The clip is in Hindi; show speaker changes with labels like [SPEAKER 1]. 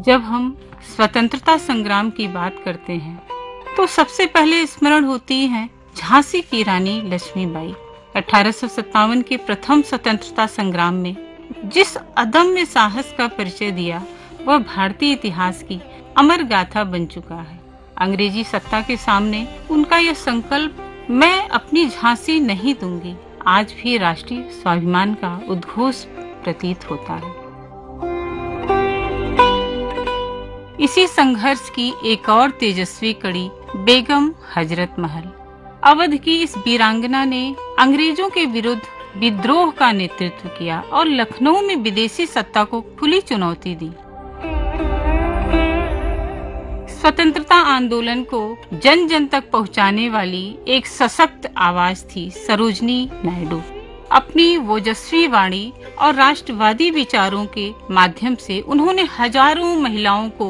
[SPEAKER 1] जब हम स्वतंत्रता संग्राम की बात करते हैं तो सबसे पहले स्मरण होती है झांसी की रानी लक्ष्मीबाई। 1857 के प्रथम स्वतंत्रता संग्राम में जिस अदम्य साहस का परिचय दिया वह भारतीय इतिहास की अमर गाथा बन चुका है। अंग्रेजी सत्ता के सामने उनका यह संकल्प, मैं अपनी झांसी नहीं दूंगी, आज भी राष्ट्रीय स्वाभिमान का उद्घोष प्रतीत होता है। इसी संघर्ष की एक और तेजस्वी कड़ी बेगम हजरत महल। अवध की इस वीरांगना ने अंग्रेजों के विरुद्ध विद्रोह का नेतृत्व किया और लखनऊ में विदेशी सत्ता को खुली चुनौती दी। स्वतंत्रता आंदोलन को जन जन तक पहुंचाने वाली एक सशक्त आवाज थी सरोजनी नायडू। अपनी ओजस्वी वाणी और राष्ट्रवादी विचारों के माध्यम से उन्होंने हजारों महिलाओं को